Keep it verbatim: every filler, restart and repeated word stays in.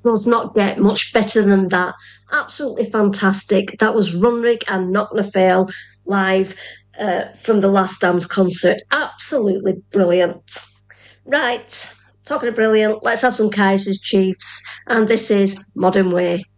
Does not get much better than that. Absolutely fantastic. That was Runrig and Knock na Fail live uh, from the Last Dance concert. Absolutely brilliant. Right, talking of brilliant, let's have some Kaisers Chiefs. And this is Modern Way.